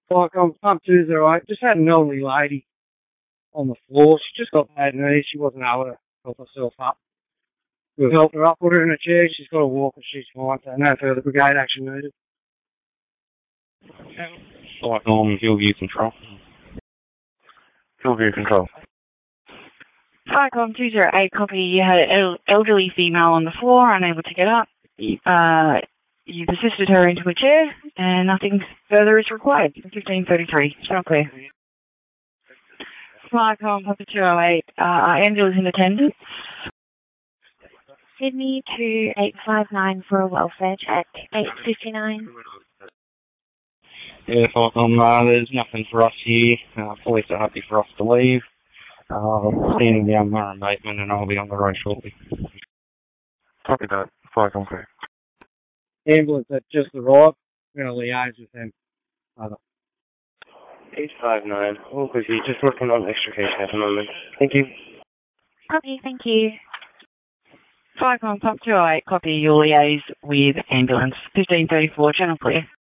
Like, I'm pump 208. Just had an elderly lady on the floor. She just got bad knees. She wasn't able to help herself up. We've helped her up, put her in a chair. She's got a walker. She's fine. So no further brigade action needed. Cyclone Hillview Control. Hillview Control. Cyclone 208, copy. You had an elderly female on the floor, unable to get up. You've assisted her into a chair, and nothing further is required. 1533, channel clear. Cyclone Papa 208, ambulance in attendance. Sydney 2859 for a welfare check, 859. Yeah, Cyclone, there's nothing for us here. Police are happy for us to leave. Standing down Murray Bateman, and I'll be on the road shortly. Copy that. Cyclone clear. Ambulance that just arrived. We're going to liaise with them. 859. All good. Just working on extrication at the moment. Thank you. Copy, thank you. Cyclone Pop 208, copy. You'll liaise with ambulance. 1534, channel clear.